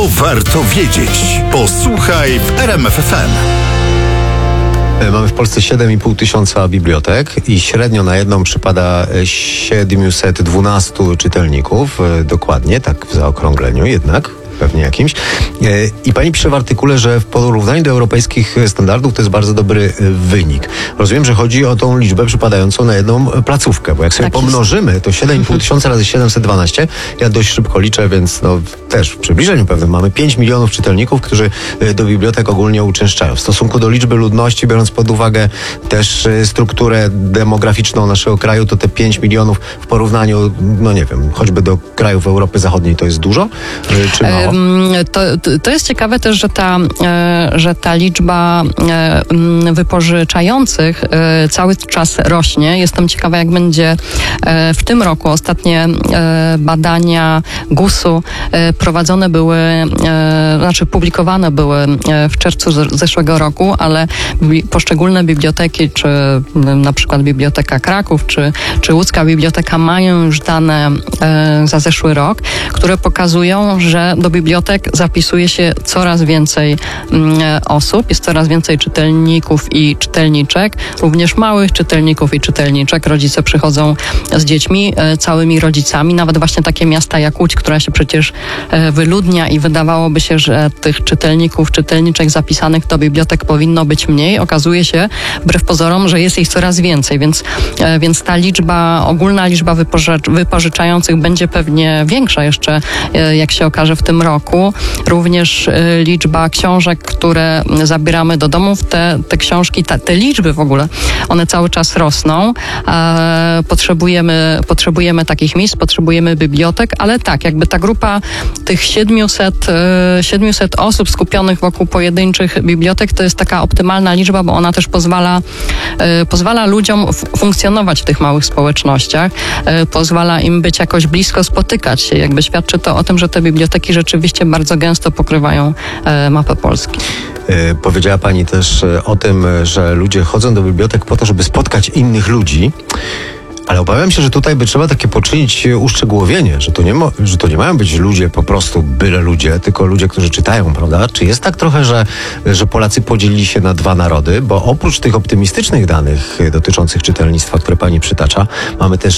To warto wiedzieć. Posłuchaj w RMF FM. Mamy w Polsce 7,5 tysiąca bibliotek i średnio na jedną przypada 712 czytelników. Dokładnie, tak w zaokrągleniu jednak. Pewnie jakimś. I pani pisze w artykule, że w porównaniu do europejskich standardów to jest bardzo dobry wynik. Rozumiem, że chodzi o tą liczbę przypadającą na jedną placówkę, bo jak sobie pomnożymy, to 7,5 tysiąca razy 712, ja dość szybko liczę, więc też w przybliżeniu pewnym mamy 5 milionów czytelników, którzy do bibliotek ogólnie uczęszczają. W stosunku do liczby ludności, biorąc pod uwagę też strukturę demograficzną naszego kraju, to te 5 milionów w porównaniu, nie wiem, choćby do krajów Europy Zachodniej to jest dużo, czy mało? To jest ciekawe też, że ta liczba wypożyczających cały czas rośnie. Jestem ciekawa, jak będzie w tym roku. Ostatnie badania GUS-u publikowane były w czerwcu zeszłego roku, ale poszczególne biblioteki, czy na przykład Biblioteka Kraków, czy Łódzka Biblioteka mają już dane za zeszły rok, które pokazują, że do bibliotek zapisuje się coraz więcej osób, jest coraz więcej czytelników i czytelniczek, również małych czytelników i czytelniczek. Rodzice przychodzą z dziećmi, całymi rodzicami, nawet właśnie takie miasta jak Łódź, która się przecież wyludnia i wydawałoby się, że tych czytelników, czytelniczek zapisanych do bibliotek powinno być mniej. Okazuje się, wbrew pozorom, że jest ich coraz więcej, więc ta ogólna liczba wypożyczających będzie pewnie większa jeszcze, jak się okaże w tym roku. Również liczba książek, które zabieramy do domów, te książki, te liczby w ogóle, one cały czas rosną. Potrzebujemy takich miejsc, potrzebujemy bibliotek, ale tak, jakby ta grupa tych 700 osób skupionych wokół pojedynczych bibliotek to jest taka optymalna liczba, bo ona też pozwala ludziom funkcjonować w tych małych społecznościach, pozwala im być jakoś blisko, spotykać się. Jakby świadczy to o tym, że te biblioteki rzeczywiście bardzo gęsto pokrywają mapę Polski. Powiedziała pani też o tym, że ludzie chodzą do bibliotek po to, żeby spotkać innych ludzi. Ale obawiam się, że tutaj by trzeba takie poczynić uszczegółowienie, że to nie mają być ludzie po prostu byle ludzie, tylko ludzie, którzy czytają, prawda? Czy jest tak trochę, że Polacy podzielili się na dwa narody? Bo oprócz tych optymistycznych danych dotyczących czytelnictwa, które pani przytacza, mamy też